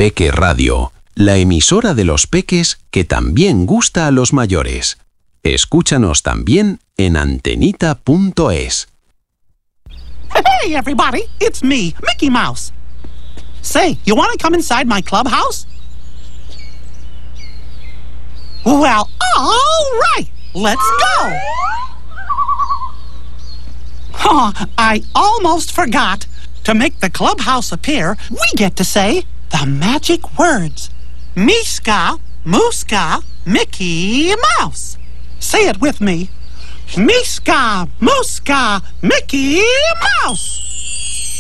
Peque Radio, la emisora de los peques que también gusta a los mayores. Escúchanos también en antenita.es. Hey, everybody, it's me, Mickey Mouse. Say, you want to come inside my clubhouse? Well, all right, let's go. Oh, I almost forgot. To make the clubhouse appear, we get to say the magic words. Miska, Mooska, Mickey Mouse. Say it with me. Miska, Mooska, Mickey Mouse.